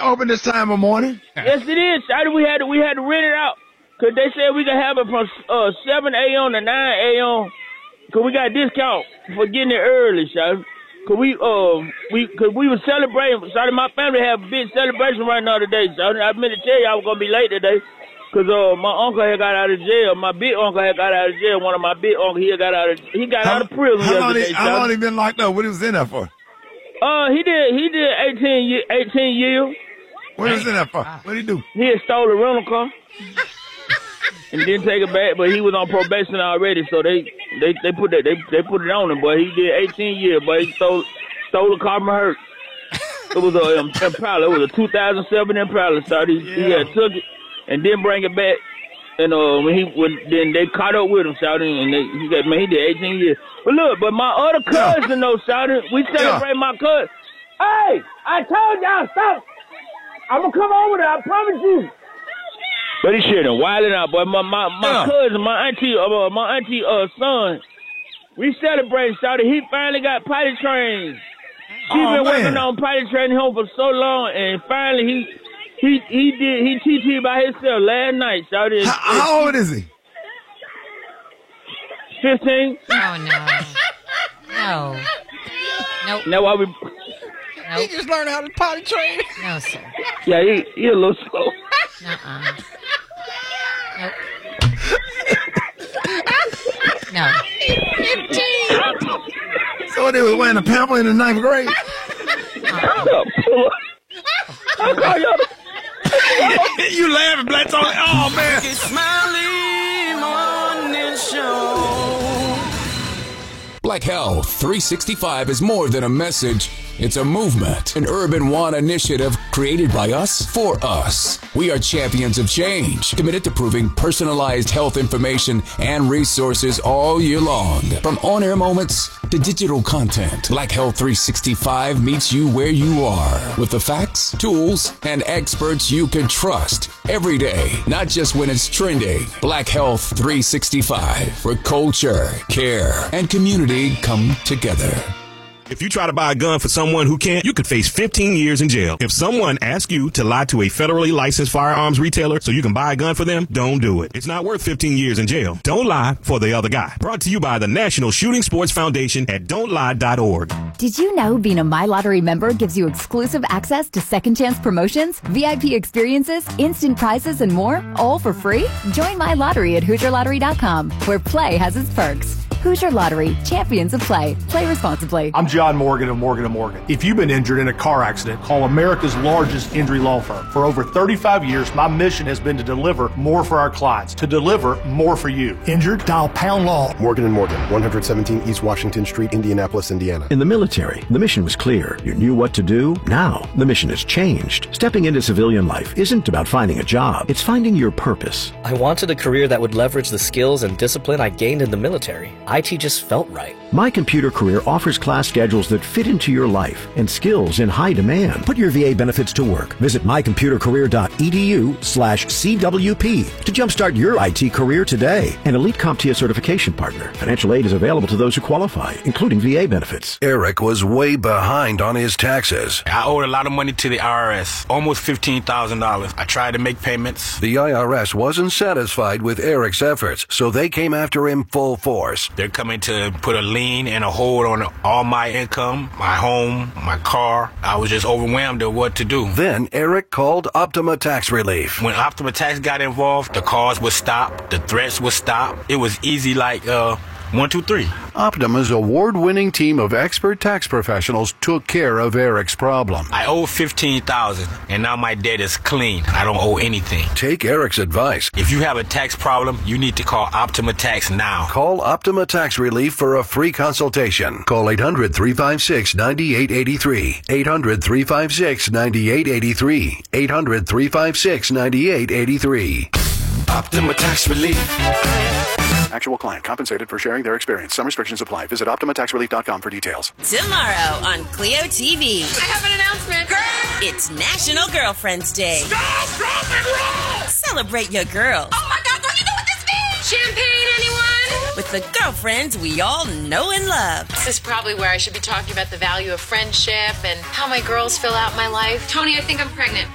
open this time of morning. Yes, it is. Shawty, we had to rent it out. Because they said we could have it from 7 a.m. to 9 a.m. Because we got a discount for getting it early, Shawty. Because we were celebrating. Shawty, my family had a big celebration right now today, Shawty. I meant to tell you I was going to be late today. Because my uncle had got out of jail. My big uncle had got out of jail. One of my big uncles, he got out of prison yesterday, How long he been locked up? What he was in there for? He did 18 years. What was in there for? What did he do? He had stole a rental car. And didn't take it back, but he was on probation already, so they put it on him. But he did 18 years, but he stole a car from Hertz. It was a Impala. It was a 2007 Impala. So he had took it and didn't bring it back. And then they caught up with him, shouting, and he did 18 years. But look, my other cousin though, shouting, we celebrate my cousin. Hey, I told y'all stop. I'm gonna come over there. I promise you. But he shit and wilding out, boy. My cousin, my auntie son, we celebrating, shouted. He finally got potty trained. She's been working on potty training home for so long, and finally he TT by himself last night, shouted. How old is he? 15. Oh no. Nope. Now why we? Nope. He just learned how to potty train. No, sir. Yeah, he a little slow. Nope. No. 15. So they was wearing a pamper in the 9th grade? You laughing, Black Tony? Oh, man. Smiling Morning Show. Black Health 365 is more than a message. It's a movement, an Urban One initiative created by us for us. We are champions of change, committed to proving personalized health information and resources all year long. From on-air moments to digital content, Black Health 365 meets you where you are with the facts, tools, and experts you can trust every day, not just when it's trending. Black Health 365, where culture, care, and community come together. If you try to buy a gun for someone who can't, you could face 15 years in jail. If someone asks you to lie to a federally licensed firearms retailer so you can buy a gun for them, don't do it. It's not worth 15 years in jail. Don't lie for the other guy. Brought to you by the National Shooting Sports Foundation at don'tlie.org. Did you know being a My Lottery member gives you exclusive access to second chance promotions, VIP experiences, instant prizes, and more, all for free? Join My Lottery at HoosierLottery.com, where play has its perks. Hoosier Lottery, champions of play. Play responsibly. I'm John Morgan of Morgan & Morgan. If you've been injured in a car accident, call America's largest injury law firm. For over 35 years, my mission has been to deliver more for our clients, to deliver more for you. Injured? Dial pound law. Morgan & Morgan, 117 East Washington Street, Indianapolis, Indiana. In the military, the mission was clear. You knew what to do. Now, the mission has changed. Stepping into civilian life isn't about finding a job. It's finding your purpose. I wanted a career that would leverage the skills and discipline I gained in the military. IT just felt right. My Computer Career offers class schedules that fit into your life and skills in high demand. Put your VA benefits to work. Visit mycomputercareer.edu/CWP to jumpstart your IT career today. An elite CompTIA certification partner. Financial aid is available to those who qualify, including VA benefits. Eric was way behind on his taxes. I owed a lot of money to the IRS, almost $15,000. I tried to make payments. The IRS wasn't satisfied with Eric's efforts, so they came after him full force. They're coming to put a lien and a hold on all my income, my home, my car. I was just overwhelmed at what to do. Then Eric called Optima Tax Relief. When Optima Tax got involved, the calls would stop, the threats would stop. It was easy like 1, 2, 3. Optima's award-winning team of expert tax professionals took care of Eric's problem. I owe $15,000, and now my debt is clean. I don't owe anything. Take Eric's advice. If you have a tax problem, you need to call Optima Tax now. Call Optima Tax Relief for a free consultation. Call 800-356-9883. 800-356-9883. 800-356-9883. Optima Tax Relief. Actual client compensated for sharing their experience. Some restrictions apply. Visit OptimaTaxRelief.com for details. Tomorrow on Cleo TV. I have an announcement. It's National Girlfriends Day. Stop, drop, and roll! Celebrate your girls. Oh my God, don't you know what this means? Champagne, anyone? With the girlfriends we all know and love. This is probably where I should be talking about the value of friendship and how my girls fill out my life. Tony, I think I'm pregnant.